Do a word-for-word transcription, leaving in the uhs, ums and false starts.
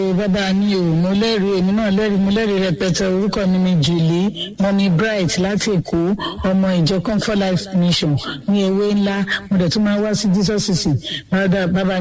bàbá mi ò mo lẹ́rìí èmi náà lẹ́rìí mo lẹ́rìí rẹpẹtẹ. Orúkọ mi ni Julie Mọ́mí Bright láti Èkó, ọmọ ìjọ Comfort Life Mission ní Ewé Ńlá. Mo dẹ̀ tún máa wá sí Jesus City. Bàbá